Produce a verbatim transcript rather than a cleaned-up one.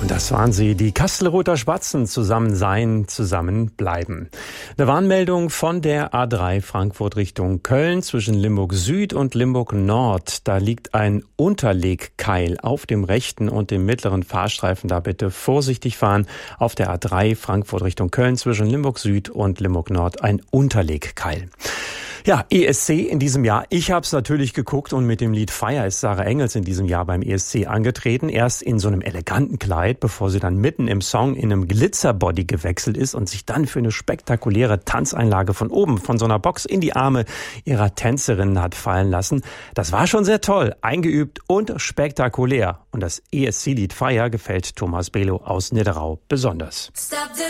Und das waren sie, die Kastelruther Spatzen. Zusammen sein, zusammen bleiben. Eine Warnmeldung von der A drei Frankfurt Richtung Köln zwischen Limburg Süd und Limburg Nord. Da liegt ein Unterlegkeil auf dem rechten und dem mittleren Fahrstreifen. Da bitte vorsichtig fahren. Auf der A drei Frankfurt Richtung Köln zwischen Limburg Süd und Limburg Nord ein Unterlegkeil. Ja, E S C in diesem Jahr. Ich habe es natürlich geguckt und mit dem Lied Fire ist Sarah Engels in diesem Jahr beim E S C angetreten. Erst in so einem eleganten Kleid, bevor sie dann mitten im Song in einem Glitzerbody gewechselt ist und sich dann für eine spektakuläre Tanzeinlage von oben, von so einer Box in die Arme ihrer Tänzerinnen hat fallen lassen. Das war schon sehr toll, eingeübt und spektakulär. Und das E S C-Lied Fire gefällt Thomas Belo aus Nidderau besonders.